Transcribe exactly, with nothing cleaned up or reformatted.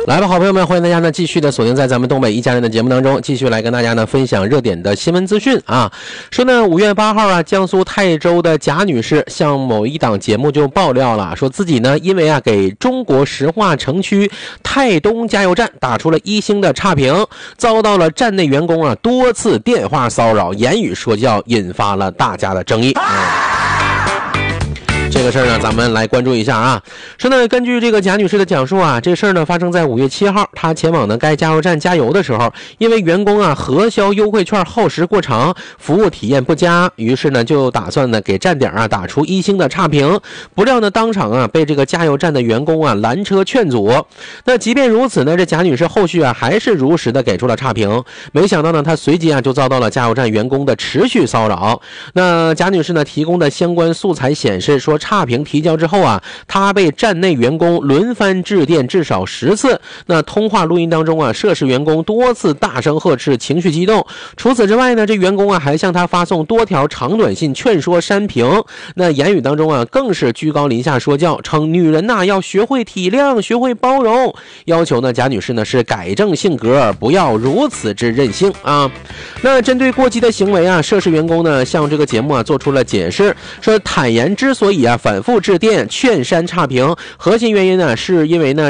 来吧，好朋友们，欢迎大家呢继续的锁定在咱们东北一家人的节目当中，继续来跟大家呢分享热点的新闻资讯啊。说呢，五月八号啊，江苏泰州的贾女士向某一档节目就爆料了，说自己呢因为啊给中国石化城区泰东加油站打出了一星的差评，遭到了站内员工啊多次电话骚扰、言语说教，引发了大家的争议。嗯这个事儿呢，咱们来关注一下啊。说呢，根据这个贾女士的讲述啊，这事儿呢发生在五月七号，她前往呢该加油站加油的时候，因为员工啊核销优惠券耗时过长，服务体验不佳，于是呢就打算呢给站点啊打出一星的差评。不料呢当场啊被这个加油站的员工啊拦车劝阻。那即便如此呢，这贾女士后续啊还是如实的给出了差评。没想到呢，她随即啊就遭到了加油站员工的持续骚扰。那贾女士呢提供的相关素材显示说，差评提交之后啊，他被站内员工轮番致电至少十次。那通话录音当中啊，涉事员工多次大声呵斥，情绪激动。除此之外呢，这员工啊还向他发送多条长短信劝说删评。那言语当中啊，更是居高临下说教，称女人呐要学会体谅，学会包容，要求呢贾女士呢是改正性格，不要如此之任性啊。那针对过激的行为啊，涉事员工呢向这个节目啊做出了解释，说坦言之所以啊反复致电劝删差评，核心原因呢是因为呢